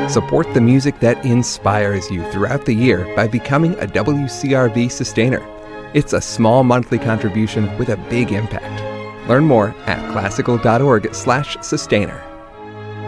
Support the music that inspires you throughout the year by becoming a WCRV sustainer. It's a small monthly contribution with a big impact. Learn more at classical.org/sustainer.